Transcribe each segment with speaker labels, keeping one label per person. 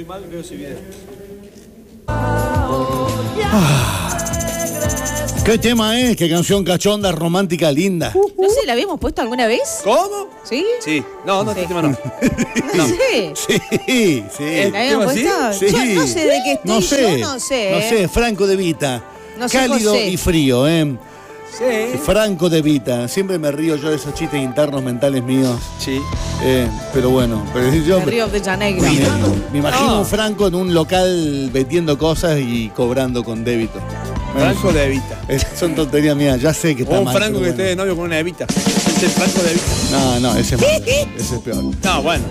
Speaker 1: estoy mal, veo ese video.
Speaker 2: ¿Qué tema es? ¿Qué canción cachonda, romántica, linda?
Speaker 3: No sé, ¿la habíamos puesto alguna vez?
Speaker 1: ¿Cómo?
Speaker 3: ¿Sí?
Speaker 1: Sí. No, este tema no.
Speaker 3: No sé.
Speaker 2: Sí.
Speaker 3: ¿La habíamos puesto?
Speaker 2: Sí.
Speaker 3: Yo no sé de qué estoy,
Speaker 2: No sé.
Speaker 3: yo no sé.
Speaker 2: No sé, Franco De Vita.
Speaker 3: No sé,
Speaker 2: Cálido
Speaker 3: José.
Speaker 2: y frío,
Speaker 1: Sí.
Speaker 2: Franco De Vita. Siempre me río yo de esos chistes internos mentales míos.
Speaker 1: Sí.
Speaker 2: Pero bueno, yo
Speaker 3: De Río de Janeiro.
Speaker 2: me imagino un Franco en un local vendiendo cosas y cobrando con débito.
Speaker 1: Franco de Evita.
Speaker 2: Son tonterías mías, ya sé que está
Speaker 1: O un
Speaker 2: mal.
Speaker 1: Franco
Speaker 2: pero
Speaker 1: que esté de novio con una Evita. Ese es Franco de Evita.
Speaker 2: No, ese es malo. Ese es peor.
Speaker 1: No, bueno.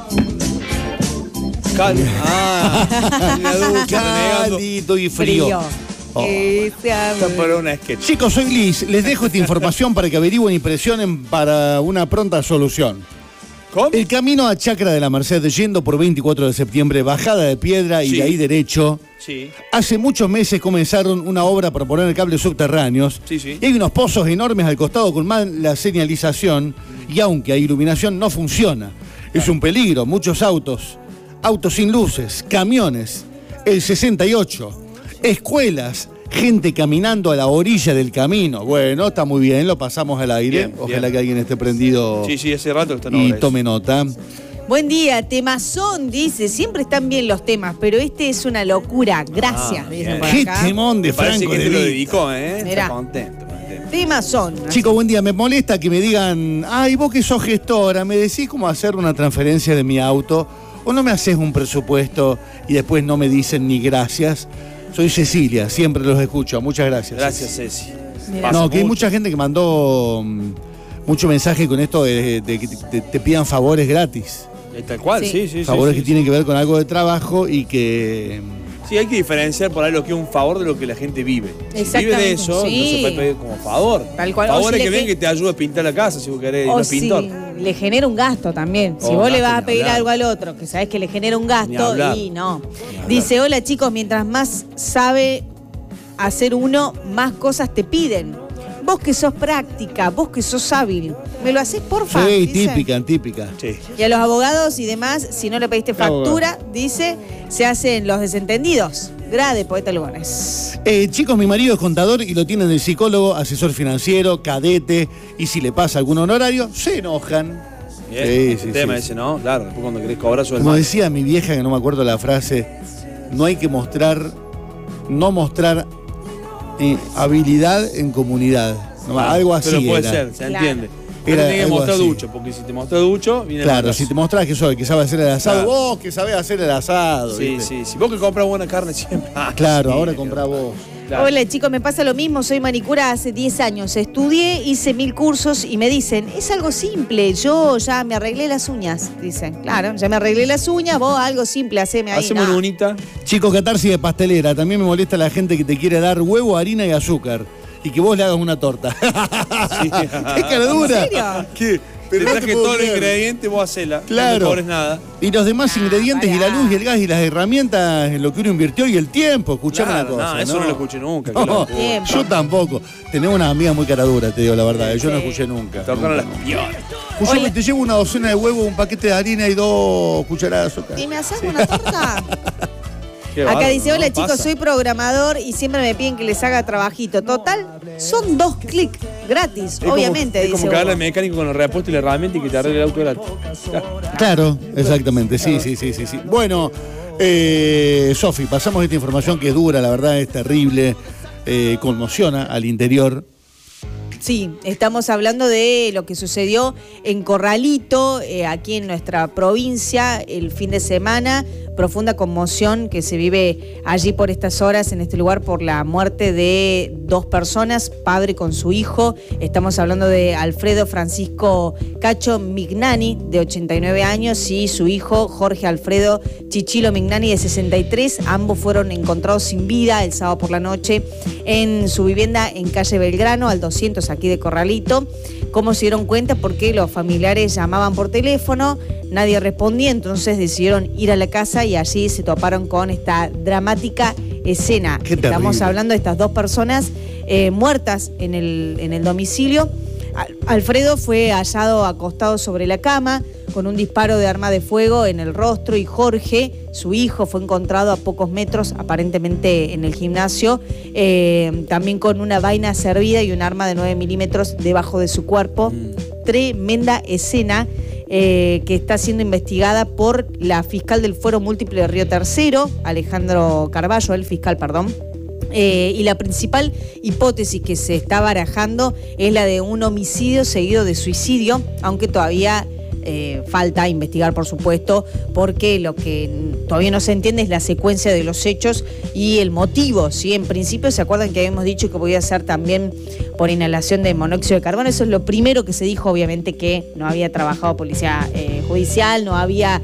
Speaker 2: Cálido y frío. Oh.
Speaker 1: Está por una sketch.
Speaker 2: Chicos, soy Liz. Les dejo esta información para que averigüen y presionen para una pronta solución.
Speaker 1: ¿Cómo?
Speaker 2: El camino a Chacra de la Merced, yendo por 24 de septiembre, bajada de piedra y
Speaker 1: Sí.
Speaker 2: de ahí derecho.
Speaker 1: Sí.
Speaker 2: Hace muchos meses comenzaron una obra para poner cables subterráneos.
Speaker 1: Sí.
Speaker 2: Y hay unos pozos enormes al costado con mala señalización. Y aunque hay iluminación, no funciona. Es un peligro. Muchos autos sin luces, camiones, el 68, escuelas, gente caminando a la orilla del camino. Bueno, está muy bien, lo pasamos al aire.
Speaker 1: Bien,
Speaker 2: Ojalá
Speaker 1: bien.
Speaker 2: que alguien esté prendido
Speaker 1: Sí, hace rato que está en
Speaker 2: y
Speaker 1: obra eso.
Speaker 2: tome nota.
Speaker 3: Buen día, temazón, dice. Siempre están bien los temas, pero este es una locura. Gracias, dicen
Speaker 1: bien.
Speaker 3: por
Speaker 2: ¡Qué
Speaker 3: acá.
Speaker 2: temón de
Speaker 1: Me parece
Speaker 2: Franco
Speaker 1: que
Speaker 2: De
Speaker 1: te lo
Speaker 2: Vita!
Speaker 1: dedicó,
Speaker 3: Mirá.
Speaker 1: Está contento.
Speaker 3: Temazón.
Speaker 2: Chicos, buen día. Me molesta que me digan, ay, vos que sos gestora, ¿me decís cómo hacer una transferencia de mi auto? ¿O no me haces un presupuesto y después no me dicen ni gracias? Soy Cecilia, siempre los escucho. Muchas gracias.
Speaker 1: Gracias, Ceci.
Speaker 3: Mirá.
Speaker 2: No, que hay
Speaker 1: mucho.
Speaker 2: mucha gente que mandó mucho mensaje con esto de que te pidan favores gratis.
Speaker 1: Tal cual,
Speaker 3: Sí.
Speaker 1: sí.
Speaker 2: Favores
Speaker 1: sí,
Speaker 2: que tienen que ver con algo de trabajo y que...
Speaker 1: Sí, hay que diferenciar por ahí lo que es un favor de lo que la gente vive. Si vive de
Speaker 3: Exactamente,
Speaker 1: eso,
Speaker 3: sí.
Speaker 1: no se puede pedir como favor.
Speaker 3: Tal cual.
Speaker 1: Favor
Speaker 3: O
Speaker 1: es
Speaker 3: si
Speaker 1: que
Speaker 3: le
Speaker 1: ven que te ayude a pintar la casa si vos querés, y no
Speaker 3: O
Speaker 1: es pintor.
Speaker 3: si le genera un gasto también. Si
Speaker 1: Oh,
Speaker 3: vos le
Speaker 1: gasto,
Speaker 3: vas a
Speaker 1: ni
Speaker 3: pedir
Speaker 1: hablar.
Speaker 3: algo al otro, que sabés que le genera un
Speaker 1: Ni
Speaker 3: gasto,
Speaker 1: hablar.
Speaker 3: y no.
Speaker 1: Ni hablar.
Speaker 3: Dice, hola chicos, mientras más sabe hacer uno, más cosas te piden. Vos que sos práctica, vos que sos hábil, ¿me lo hacés porfa?
Speaker 2: Sí,
Speaker 3: Dice.
Speaker 2: típica.
Speaker 1: Sí.
Speaker 3: Y a los abogados y demás, si no le pediste factura, dice, se hacen los desentendidos. Grade, Poeta Lugones.
Speaker 2: Chicos, mi marido es contador y lo tienen de psicólogo, asesor financiero, cadete, y si le pasa algún honorario, se enojan.
Speaker 1: Bien.
Speaker 2: Sí,
Speaker 1: El tema
Speaker 2: sí.
Speaker 1: ese, ¿no? Claro, después cuando querés cobrar sueldo.
Speaker 2: Como decía mi vieja, que no me acuerdo la frase, no hay que mostrar habilidad en comunidad. No, algo así
Speaker 1: Pero puede
Speaker 2: era.
Speaker 1: ser, se
Speaker 3: Claro.
Speaker 1: entiende.
Speaker 2: Era
Speaker 1: Pero tenés que
Speaker 2: algo
Speaker 1: mostrar
Speaker 2: así.
Speaker 1: ducho, porque si te mostrás ducho, viene el
Speaker 2: Claro,
Speaker 1: madrazo.
Speaker 2: si te mostrás que soy, que sabe hacer el asado,
Speaker 1: Claro.
Speaker 2: vos que sabés hacer el asado.
Speaker 1: Sí,
Speaker 2: ¿viste?
Speaker 1: sí. Si vos que compras buena carne siempre.
Speaker 2: Claro,
Speaker 1: Sí,
Speaker 2: ahora comprá vos.
Speaker 1: claro.
Speaker 3: Hola chicos, me pasa lo mismo, soy manicura hace 10 años. Estudié, hice 1000 cursos y me dicen, es algo simple, yo ya me arreglé las uñas. Dicen, claro, ya me arreglé las uñas, vos algo simple, haceme ahí.
Speaker 1: Hacemos
Speaker 3: no.
Speaker 1: una unita.
Speaker 2: Chicos, catarsis de pastelera. También me molesta la gente que te quiere dar huevo, harina y azúcar. Y que vos le hagas una torta.
Speaker 1: Sí.
Speaker 2: ¡Qué caradura!
Speaker 3: ¿En serio?
Speaker 2: ¿Qué?
Speaker 1: Te
Speaker 2: Pero no
Speaker 1: traje
Speaker 2: te puedo
Speaker 1: todos los
Speaker 2: creer.
Speaker 1: ingredientes, vos hacela.
Speaker 2: Claro.
Speaker 1: No cobres nada.
Speaker 2: Y los demás ingredientes y la
Speaker 3: pará.
Speaker 2: luz y el gas y las herramientas, en lo que uno invirtió y el tiempo. Escuchame
Speaker 1: Claro,
Speaker 2: una cosa.
Speaker 1: no, eso no lo escuché nunca. qué
Speaker 2: No,
Speaker 1: locura.
Speaker 3: Tiempo.
Speaker 2: yo tampoco. Tenemos una amiga muy caradura, te digo la verdad. Yo no
Speaker 3: Sí.
Speaker 2: escuché nunca.
Speaker 1: Tocaron las
Speaker 2: Nunca.
Speaker 1: piolas.
Speaker 2: Escuchame,
Speaker 3: Oye.
Speaker 2: te llevo una docena de huevos, un paquete de harina y 2 cucharadas de azúcar.
Speaker 3: ¿Y me haces una torta?
Speaker 1: Qué
Speaker 3: Acá
Speaker 1: bárbaro,
Speaker 3: dice,
Speaker 1: ¿no?
Speaker 3: hola chicos,
Speaker 1: Pasa.
Speaker 3: soy programador y siempre me piden que les haga trabajito. Total, son 2 clics gratis,
Speaker 1: Es
Speaker 3: obviamente,
Speaker 1: como, es
Speaker 3: dice
Speaker 1: como que habla el
Speaker 3: Hugo.
Speaker 1: mecánico con los repuestos y la herramienta y que te arregle el auto gratis.
Speaker 2: Claro, exactamente. Sí. Bueno, Sofi, pasamos esta información que es dura, la verdad es terrible, conmociona al interior.
Speaker 3: Sí, estamos hablando de lo que sucedió en Corralito, aquí en nuestra provincia, el fin de semana. Profunda conmoción que se vive allí por estas horas, en este lugar, por la muerte de 2 personas, padre con su hijo. Estamos hablando de Alfredo Francisco Cacho Mignani, de 89 años, y su hijo Jorge Alfredo Chichilo Mignani, de 63. Ambos fueron encontrados sin vida el sábado por la noche en su vivienda en calle Belgrano, al 200 aquí de Corralito. ¿Cómo se dieron cuenta? Porque los familiares llamaban por teléfono, nadie respondía, entonces decidieron ir a la casa y allí se toparon con esta dramática escena.
Speaker 2: Qué
Speaker 3: Estamos
Speaker 2: terrible.
Speaker 3: hablando de estas 2 personas muertas en el domicilio. Alfredo fue hallado acostado sobre la cama, con un disparo de arma de fuego en el rostro, y Jorge, su hijo, fue encontrado a pocos metros, aparentemente en el gimnasio, también con una vaina servida y un arma de 9 milímetros debajo de su cuerpo. Tremenda escena que está siendo investigada por la fiscal del Fuero Múltiple de Río Tercero, Alejandro Carballo, el fiscal, perdón. Y la principal hipótesis que se está barajando es la de un homicidio seguido de suicidio, aunque todavía falta investigar, por supuesto, porque lo que todavía no se entiende es la secuencia de los hechos y el motivo, ¿sí? En principio, ¿se acuerdan que habíamos dicho que podía ser también por inhalación de monóxido de carbono? Eso es lo primero que se dijo, obviamente que no había trabajado policía judicial, no había...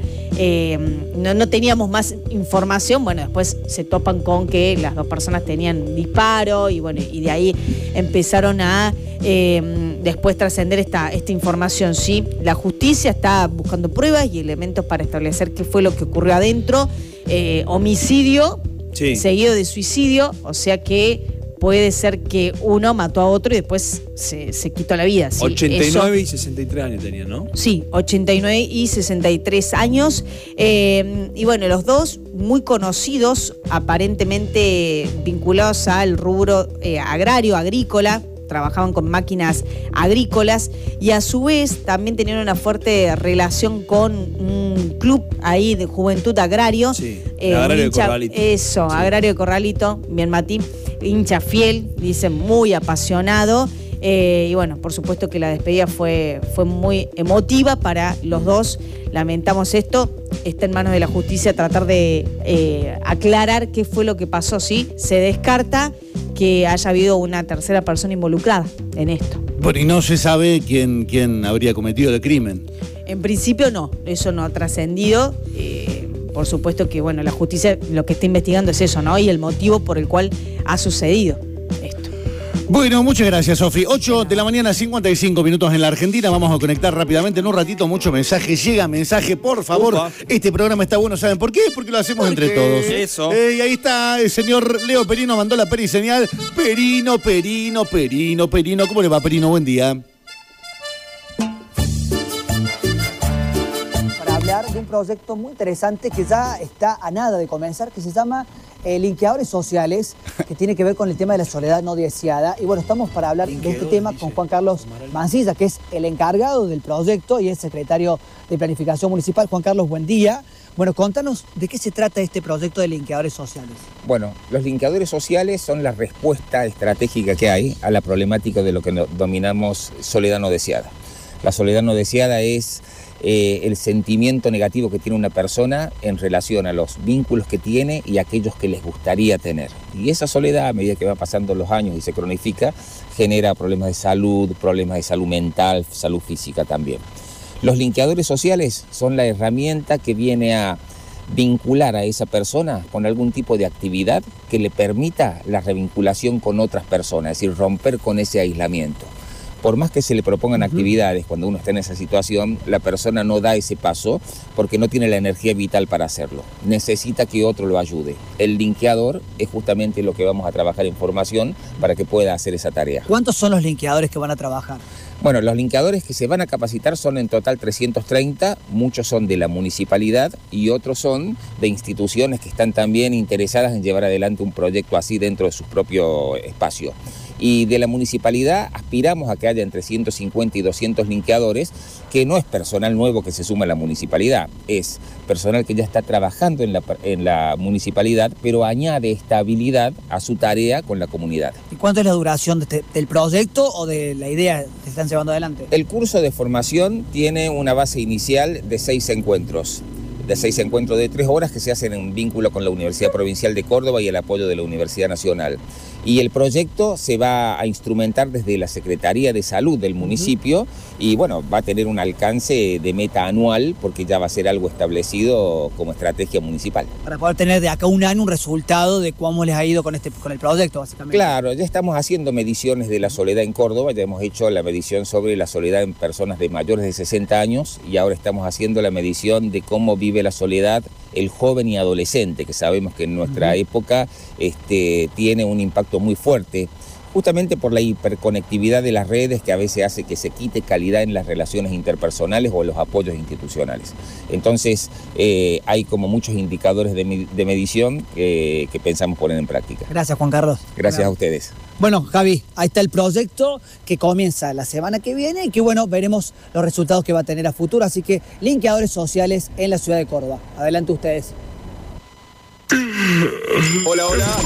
Speaker 3: no teníamos más información. Bueno, después se topan con que las dos personas tenían disparo y bueno, y de ahí empezaron a después trascender esta información, ¿sí? La justicia está buscando pruebas y elementos para establecer qué fue lo que ocurrió adentro. Homicidio, sí, seguido de suicidio, o sea que puede ser que uno mató a otro y después se quitó la vida. ¿Sí?
Speaker 1: 89 y 63 años tenían, ¿no?
Speaker 3: Sí, 89 y 63 años. Y bueno, los dos muy conocidos, aparentemente vinculados al rubro agrario, agrícola, trabajaban con máquinas agrícolas y a su vez también tenían una fuerte relación con un club ahí de juventud agrario.
Speaker 1: Sí, Agrario de Corralito.
Speaker 3: Eso, sí. Agrario de Corralito, bien Mati, hincha fiel, dicen muy apasionado. Y bueno, por supuesto que la despedida fue muy emotiva para los dos. Lamentamos esto, está en manos de la justicia tratar de aclarar qué fue lo que pasó, ¿sí? Se descarta que haya habido una tercera persona involucrada en esto.
Speaker 2: Bueno, y no se sabe quién habría cometido el crimen.
Speaker 3: En principio no, eso no ha trascendido. Por supuesto que bueno, la justicia lo que está investigando es eso, ¿no? Y el motivo por el cual ha sucedido esto.
Speaker 2: Bueno, muchas gracias, Sofi. 8 de la mañana, 55 minutos en la Argentina. Vamos a conectar rápidamente en un ratito. Mucho mensaje. Llega mensaje, por favor.
Speaker 1: Upa.
Speaker 2: Este programa está bueno. ¿Saben por qué? Porque lo hacemos entre todos.
Speaker 1: Eso.
Speaker 2: Y ahí está el señor Leo Perino. Mandó la periseñal. Perino. ¿Cómo le va, Perino? Buen día.
Speaker 4: Para hablar de un proyecto muy interesante que ya está a nada de comenzar, que se llama Linkeadores Sociales, que tiene que ver con el tema de la soledad no deseada. Y bueno, estamos para hablar de este tema con Juan Carlos Mancilla, que es el encargado del proyecto y es secretario de Planificación Municipal. Juan Carlos, buen día. Bueno, contanos de qué se trata este proyecto de linkeadores sociales.
Speaker 5: Bueno, los linkeadores sociales son la respuesta estratégica que hay a la problemática de lo que dominamos soledad no deseada. La soledad no deseada es el sentimiento negativo que tiene una persona en relación a los vínculos que tiene y aquellos que les gustaría tener. Y esa soledad, a medida que va pasando los años y se cronifica, genera problemas de salud mental, salud física también. Los linkeadores sociales son la herramienta que viene a vincular a esa persona con algún tipo de actividad que le permita la revinculación con otras personas, es decir, romper con ese aislamiento. Por más que se le propongan actividades cuando uno está en esa situación, la persona no da ese paso porque no tiene la energía vital para hacerlo. Necesita que otro lo ayude. El linkeador es justamente lo que vamos a trabajar en formación para que pueda hacer esa tarea.
Speaker 4: ¿Cuántos son los linkeadores que van a trabajar?
Speaker 5: Bueno, los linkeadores que se van a capacitar son en total 330, muchos son de la municipalidad y otros son de instituciones que están también interesadas en llevar adelante un proyecto así dentro de su propio espacio. Y de la municipalidad aspiramos a que haya entre 150 y 200 linkeadores, que no es personal nuevo que se suma a la municipalidad, es personal que ya está trabajando en la municipalidad, pero añade estabilidad a su tarea con la comunidad.
Speaker 4: ¿Y cuánto es la duración del proyecto o de la idea que están llevando adelante?
Speaker 5: El curso de formación tiene una base inicial de 6 encuentros. De 6 encuentros de 3 horas que se hacen en vínculo con la Universidad Provincial de Córdoba y el apoyo de la Universidad Nacional. Y el proyecto se va a instrumentar desde la Secretaría de Salud del municipio y bueno, va a tener un alcance de meta anual porque ya va a ser algo establecido como estrategia municipal.
Speaker 4: Para poder tener de acá a un año un resultado de cómo les ha ido con el proyecto, básicamente.
Speaker 5: Claro, ya estamos haciendo mediciones de la soledad en Córdoba, ya hemos hecho la medición sobre la soledad en personas de mayores de 60 años y ahora estamos haciendo la medición de cómo vive la soledad el joven y adolescente, que sabemos que en nuestra época tiene un impacto muy fuerte justamente por la hiperconectividad de las redes que a veces hace que se quite calidad en las relaciones interpersonales o en los apoyos institucionales. Entonces hay como muchos indicadores de medición que pensamos poner en práctica.
Speaker 4: Gracias, Juan Carlos.
Speaker 5: Gracias a ustedes.
Speaker 4: Bueno, Javi, ahí está el proyecto que comienza la semana que viene y que, bueno, veremos los resultados que va a tener a futuro. Así que linkeadores sociales en la ciudad de Córdoba. Adelante ustedes.
Speaker 6: Hola, hola.